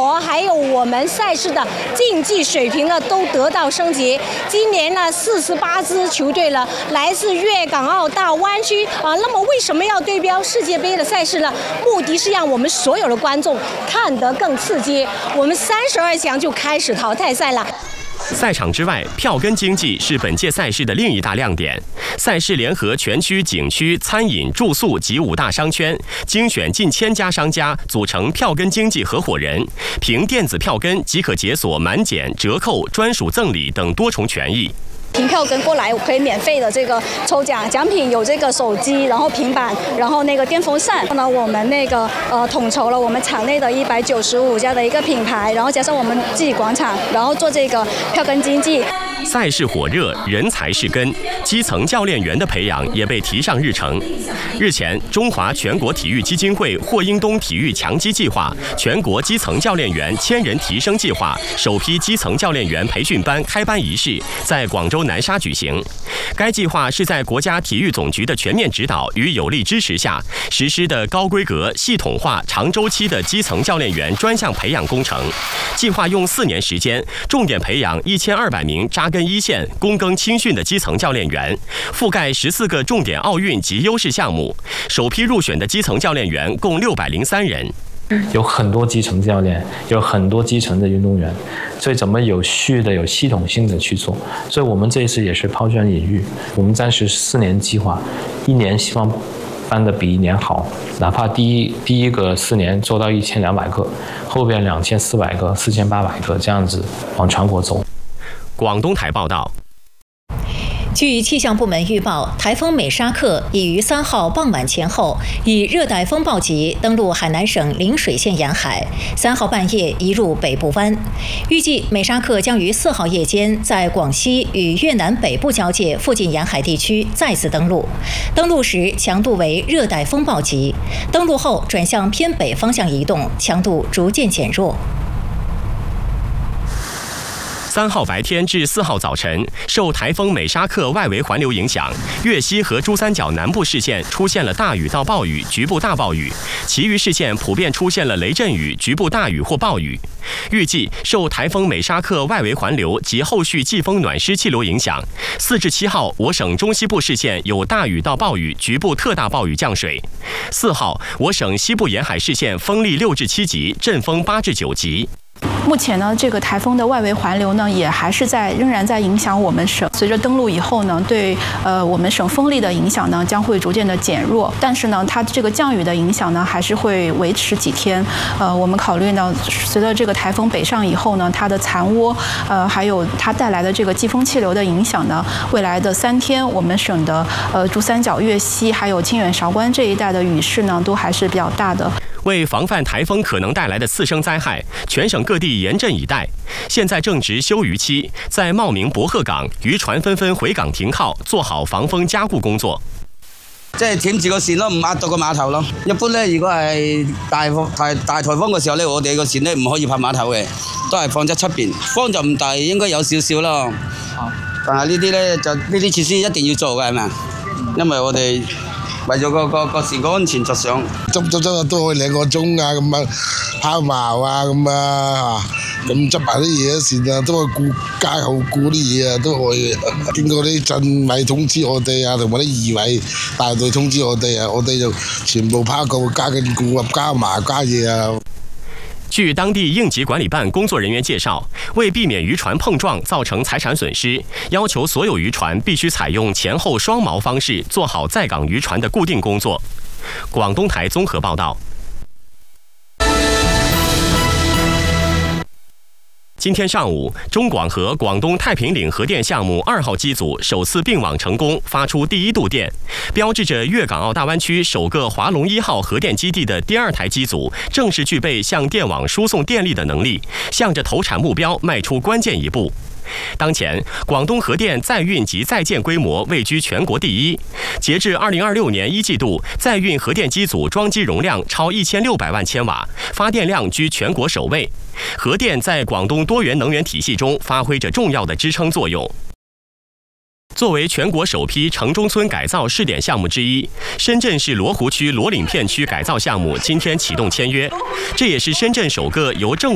模，还有我们赛事的竞技水平呢，都得到升级。今年呢，48支球队了来自粤港澳大湾区啊。那么为什么要对标世界杯的赛事呢？目的是让我们所有的观众看得更刺激。我们32强就开始淘汰赛了。 赛场之外，票根经济是本届赛事的另一大亮点。赛事联合全区景区、餐饮、住宿及5大商圈，精选近1000家商家，组成票根经济合伙人。凭电子票根即可解锁满减、折扣、专属赠礼等多重权益。 凭票根过来，我可以免费的这个抽奖，奖品有这个手机，然后平板，然后那个电风扇。那我们那个统筹了我们场内的195家的一个品牌，然后加上我们自己广场，然后做这个票根经济。 赛事火热，人才是根，基层教练员的培养也被提上日程。日前，中华全国体育基金会霍英东体育强基计划、全国基层教练员1000人提升计划首批基层教练员培训班开班仪式在广州南沙举行。该计划是在国家体育总局的全面指导与有力支持下实施的高规格、系统化、长周期的基层教练员专项培养工程。计划用4年时间，重点培养1200名扎根一线、躬耕青训的基层教练员，覆盖14个重点奥运及优势项目。首批入选的基层教练员共603人。 有很多基层教练，有很多基层的运动员，所以怎么有序的、有系统性的去做？所以我们这一次也是抛砖引玉，我们暂时4年计划，1年希望办得比1年好，哪怕第一个4年做到1200个，后边2400个、4800个这样子往全国走。 广东台报道。 据气象部门预报，台风美沙克已于3号傍晚前后以热带风暴级登陆海南省陵水县沿海，3号半夜移入北部湾。预计美沙克将于4号夜间在广西与越南北部交界附近沿海地区再次登陆，登陆时强度为热带风暴级，登陆后转向偏北方向移动，强度逐渐减弱。 3号白天至4号早晨，受台风美沙克外围环流影响，粤西和珠三角南部市县出现了大雨到暴雨、局部大暴雨，其余市县普遍出现了雷阵雨、局部大雨或暴雨。预计受台风美沙克外围环流及后续季风暖湿气流影响，4至7号我省中西部市县有大雨到暴雨、局部特大暴雨降水。4号我省西部沿海市县风力6至7级，阵风8至9级。 目前呢，这个台风的外围环流呢，也还是仍然在影响我们省。随着登陆以后呢，对我们省风力的影响呢，将会逐渐的减弱。但是呢，它这个降雨的影响呢，还是会维持几天。我们考虑呢，随着这个台风北上以后呢，它的残涡，还有它带来的这个季风气流的影响呢，未来的3天，我们省的珠三角、粤西还有清远、韶关这一带的雨势呢，都还是比较大的。 为防范台风可能带来的次生灾害，全省各地严阵以待。现在正值休渔期，在茂名博贺港，渔船纷纷回港停靠，做好防風加固工作。 即係舔住個線咯，唔壓到個碼頭咯。一般咧，如果係大颱風嘅時候咧，我哋個線咧唔可以泊碼頭嘅，都係放喺側邊。風就唔大，應該有少少咯。但係呢啲咧就呢啲設施一定要做嘅係咪？因為我哋。 為咗個船個安全着想，執都可以2個鐘啊，咁樣拋錨啊，咁啊，咁執埋啲嘢線啊，都可以加後顧啲嘢啊，都可以。經過啲鎮委通知我哋啊，同埋啲義委大隊通知我哋啊，我哋就全部拋過加緊顧啊，加錨加嘢啊。 据当地应急管理办工作人员介绍，为避免渔船碰撞造成财产损失，要求所有渔船必须采用前后双锚方式，做好在港渔船的固定工作。广东台综合报道。今天上午，中广核广东太平岭核电项目2号机组首次并网成功，发出第1度电，标志着粤港澳大湾区首个华龙1号核电基地的第2台机组正式具备向电网输送电力的能力，向着投产目标迈出关键一步。 当前，广东核电在运及在建规模位居全国第1。截至2026年1季度，在运核电机组装机容量超1600万千瓦，发电量居全国首位。核电在广东多元能源体系中发挥着重要的支撑作用。 作为全国首批城中村改造试点项目之一，深圳市罗湖区罗岭片区改造项目今天启动签约，这也是深圳首个由政府